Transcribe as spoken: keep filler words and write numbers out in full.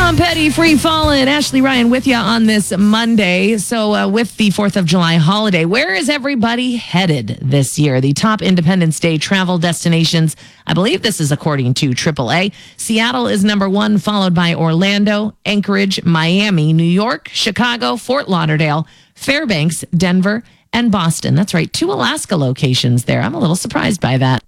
Tom Petty, Free Fallin', Ashley Ryan with you on this Monday. So uh, with the fourth of July holiday, where is everybody headed this year? The top Independence Day travel destinations, I believe this is according to triple A. Seattle is number one, followed by Orlando, Anchorage, Miami, New York, Chicago, Fort Lauderdale, Fairbanks, Denver, and Boston. That's right, two Alaska locations there. I'm a little surprised by that.